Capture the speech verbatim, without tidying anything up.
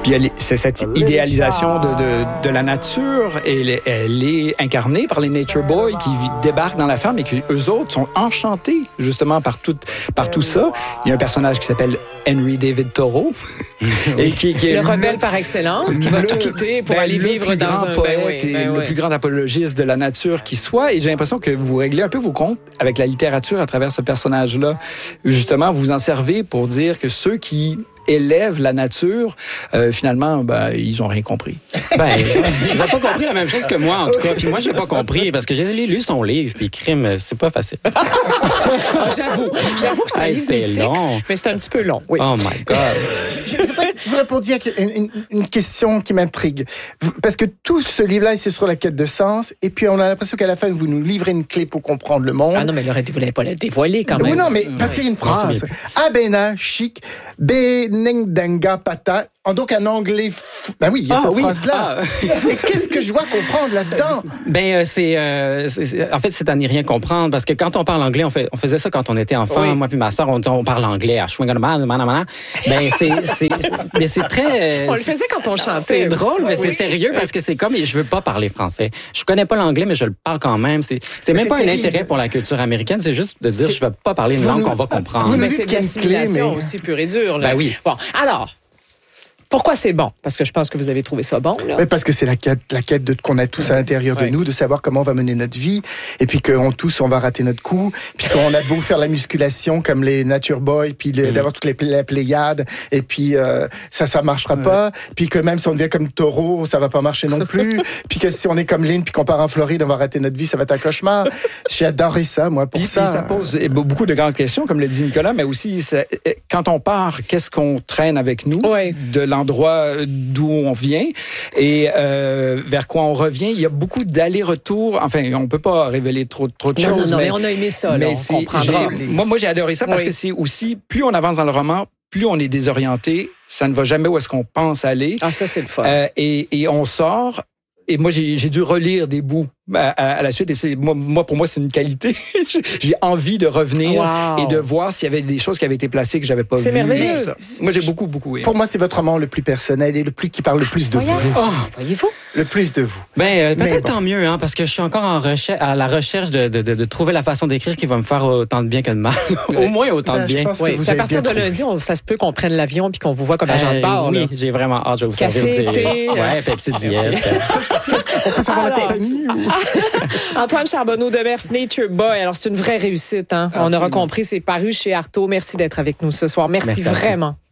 Puis elle, c'est cette idéalisation de, de, de la nature, et elle, elle est incarnée par les Nature Boys qui débarquent dans la ferme et qui, eux autres, sont enchantés justement par tout, par tout ça. Il y a un personnage qui s'appelle Henry David Thoreau, et qui, qui est le rebelle par excellence, qui va le, tout quitter pour ben, aller vivre dans un... poète ben oui, et ben le oui. plus grand apologiste de la nature qui soit. Et j'ai l'impression que vous réglez un peu vos comptes avec la littérature à travers ce personnage-là. Justement, vous en servez pour dire que ceux qui élèvent la nature, euh, finalement, ben, ils ont rien compris. Ben, ils n'ont pas compris la même chose que moi, en tout cas. Puis moi, j'ai pas compris, parce que j'ai lu son livre, puis crime, c'est pas facile. Ah, j'avoue, j'avoue que c'est un hey, livre mythique, long. mais c'est un petit peu long. Oui. Oh my God. Je voudrais que vous répondiez à une, une, une question qui m'intrigue. Parce que tout ce livre-là, c'est sur la quête de sens, et puis on a l'impression qu'à la fin, vous nous livrez une clé pour comprendre le monde. Ah non, mais Laurette, vous n'allez pas la dévoiler quand même. Oui, non, mais parce qu'il y a une phrase. Abena, chic, benengdanga, pata. Donc, un anglais fou. Ben oui, il y a ah, cette oui. phrase-là. Ah. Et qu'est-ce que je dois comprendre là-dedans? Ben, euh, c'est, euh, c'est. En fait, c'est à n'y rien comprendre, parce que quand on parle anglais, on, fait, on faisait ça quand on était enfant. Oui. Moi puis ma sœur, on, on parle anglais à Schwingerman, manamana. Ben, c'est. c'est, c'est mais c'est très. On le faisait quand on chantait. C'est drôle, mais oui. c'est sérieux, parce que c'est comme. Je veux pas parler français. Je connais pas l'anglais, mais je le parle quand même. C'est, c'est même c'est pas terrible. Un intérêt pour la culture américaine, c'est juste de dire c'est... je veux pas parler une langue qu'on va comprendre. Vous mais c'est de l'assimilation mais... aussi pure et dure. Là. Ben oui. Bon, alors. Pourquoi c'est bon? Parce que je pense que vous avez trouvé ça bon, là. Mais parce que c'est la quête, la quête de, qu'on a tous à l'intérieur ouais. de nous, de savoir comment on va mener notre vie, et puis qu'on tous, on va rater notre coup, puis qu'on a beau faire la musculation comme les Nature Boys, puis les, mmh. d'avoir toutes les, les Pléiades, et puis euh, ça, ça marchera ouais. pas, puis que même si on devient comme Taureau, ça va pas marcher non plus, puis que si on est comme Lynn, puis qu'on part en Floride, on va rater notre vie, ça va être un cauchemar. J'ai adoré ça, moi, pour puis, ça. Puis ça pose beaucoup de grandes questions, comme le dit Nicolas, mais aussi, ça, quand on part, qu'est-ce qu'on traîne avec nous ouais. de l'endroit d'où on vient et euh, vers quoi on revient. Il y a beaucoup d'allers-retours. Enfin, on peut pas révéler trop, trop de non, choses. Non, non, mais, mais on a aimé ça. Mais là, on comprendra. Moi, moi, j'ai adoré ça parce oui. que c'est aussi, plus on avance dans le roman, plus on est désorienté. Ça ne va jamais où est-ce qu'on pense aller. Ah, ça, c'est le fun. Euh, et, et on sort. Et moi, j'ai, j'ai dû relire des bouts à, à, à la suite. Et c'est, moi, moi, pour moi, c'est une qualité. J'ai envie de revenir wow. et de voir s'il y avait des choses qui avaient été placées que j'avais pas vues. C'est merveilleux. Ça. Moi, j'ai beaucoup, beaucoup aimé. Pour moi, c'est votre roman le plus personnel et le plus qui parle le plus de Voyons. vous. Oh, voyez-vous? Le plus de vous. Ben, euh, peut-être bon. tant mieux, hein, parce que je suis encore en recherche, à la recherche de, de, de, de trouver la façon d'écrire qui va me faire autant de bien que de mal. Au moins autant ben, de bien. Oui. À partir de lundi, on, ça se peut qu'on prenne l'avion puis qu'on vous voit comme agent de bord. Oui, là. j'ai vraiment hâte. Je vais vous Café, servir. thé. Ouais, Pepsi Diète. On peut savoir la compagnie ou... Antoine Charbonneau-Demers, Nature Boy. Alors, c'est une vraie réussite. Hein? On aura compris, c'est paru chez Artaud. Merci d'être avec nous ce soir. Merci, Merci vraiment.